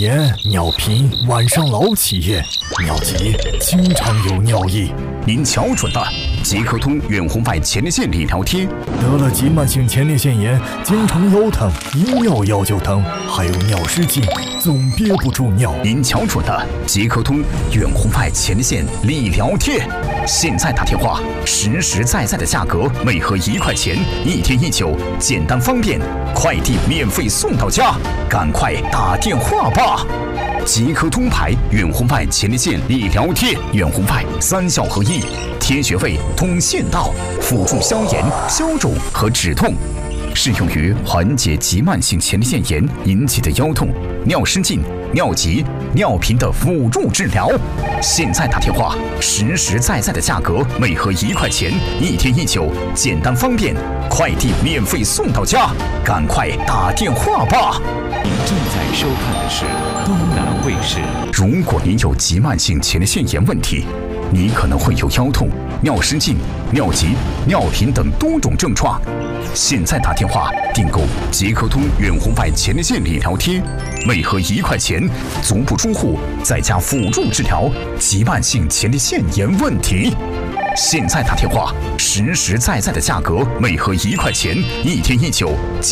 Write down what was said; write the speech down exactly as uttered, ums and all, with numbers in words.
炎、尿频、晚上老起夜、尿急，经常有尿意。 您瞧准了，即刻通远红外前列腺理疗贴。 得了急慢性前列腺炎，经常腰疼，一尿药就疼，还有尿失禁，总憋不住尿。 您瞧准了，即刻通远红外前列腺理疗贴。现在打电话，实实在在的价格，每盒一块钱，一天一九，简单方便，快递免费送到家，赶快打电话吧！即刻通牌远红外前列腺理疗贴，远红外三效合一，贴穴位通腺道，辅助消炎、消肿和止痛，适用于缓解急慢性前列腺炎引起的腰痛、尿失禁、尿急、尿频的辅助治疗。现在打电话，实实在在的价格，每盒一块钱，一天一九，简单方便，快递免费送到家，赶快打电话吧！ 您正在收看的是东南卫视。 如果您有急慢性前列腺炎问题，你可能会有腰痛、尿失禁、尿急、尿频等多种症状。现在打电话订购即刻通远红外前列腺理疗贴，每盒一块钱，足不出户，在家辅助治疗急慢性前列腺炎问题。现在打电话，实实在在的价格，每盒一块钱，一天一九。